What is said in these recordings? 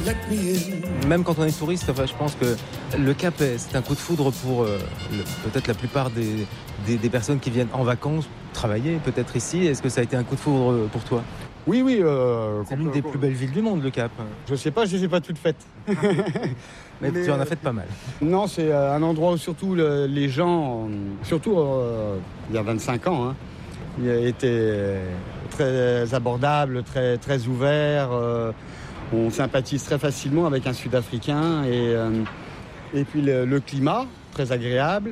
Même quand on est touriste, enfin, je pense que le Cap, c'est un coup de foudre pour peut-être la plupart des personnes qui viennent en vacances, travailler peut-être ici. Est-ce que ça a été un coup de foudre pour toi ? Oui. C'est l'une des plus belles villes du monde, le Cap. Je sais pas, je les ai pas toutes faites. Mais tu en as fait pas mal. Non, c'est un endroit où surtout les gens, surtout il y a 25 ans, étaient très abordables, très, très ouverts. On sympathise très facilement avec un Sud-Africain. Et puis le climat, très agréable.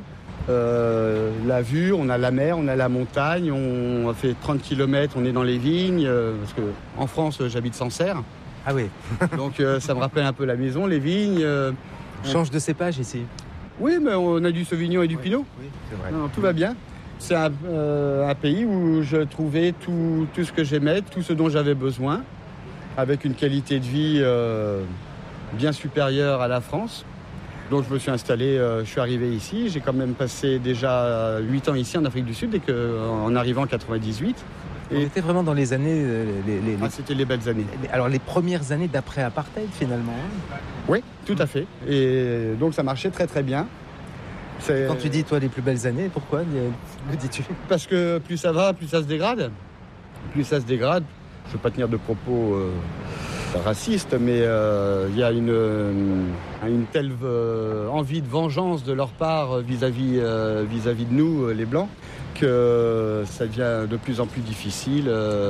La vue, on a la mer, on a la montagne, on a fait 30 km, on est dans les vignes, parce qu'en France, j'habite Sancerre. Ah oui. Donc ça me rappelle un peu la maison, les vignes. On change de cépage ici. Oui, mais on a du Sauvignon et du Pinot. Oui, c'est vrai. Non, tout va bien. C'est un pays où je trouvais tout ce que j'aimais, tout ce dont j'avais besoin, avec une qualité de vie bien supérieure à la France. Donc je me suis installé, je suis arrivé ici. J'ai quand même passé déjà 8 ans ici en Afrique du Sud, en arrivant en 98. On était vraiment dans les années... C'était les belles années. Alors les premières années d'après-apartheid finalement. Oui, tout à fait. Et donc ça marchait très très bien. Quand tu dis toi les plus belles années, pourquoi le dis-tu ? Parce que plus ça va, plus ça se dégrade. Plus ça se dégrade. Je ne veux pas tenir de propos racistes, mais il y a une telle envie de vengeance de leur part vis-à-vis de nous, les Blancs, que ça devient de plus en plus difficile,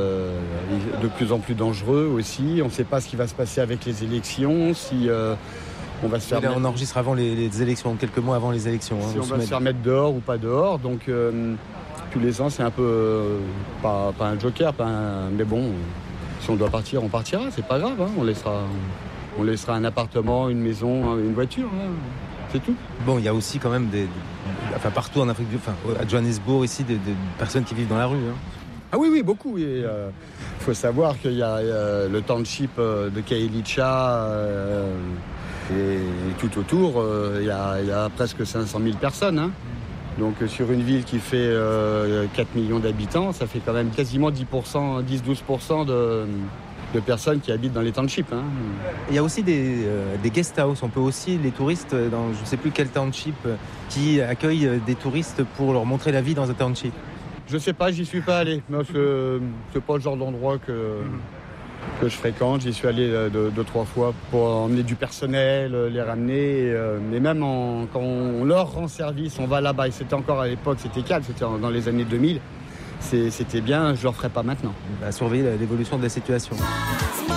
de plus en plus dangereux aussi. On ne sait pas ce qui va se passer avec les élections, si on va se faire... Là, on enregistre avant les élections, quelques mois avant les élections. Si on va se faire mettre dehors ou pas dehors, donc tous les ans c'est un peu, pas un joker, mais bon, si on doit partir, on partira, c'est pas grave, on laissera un appartement, une maison, une voiture, c'est tout. Bon, il y a aussi quand même partout en Afrique, à Johannesburg ici, des personnes qui vivent dans la rue. Ah oui, beaucoup. Il faut savoir qu'il y a le township de Khayelitsha et tout autour, il y a presque 500 000 personnes. Donc sur une ville qui fait 4 millions d'habitants, ça fait quand même quasiment 10-12% de personnes qui habitent dans les townships. Il y a aussi des guest house. On peut aussi, les touristes, dans je ne sais plus quel township, qui accueillent des touristes pour leur montrer la vie dans un township. Je sais pas, j'y suis pas allé. Parce que c'est pas le genre d'endroit que je fréquente. J'y suis allé 2-3 fois pour emmener du personnel, les ramener. Mais même quand on leur rend service, on va là-bas. Et c'était encore à l'époque, c'était calme, c'était dans les années 2000. C'était bien, je ne le referai pas maintenant. Surveiller l'évolution de la situation.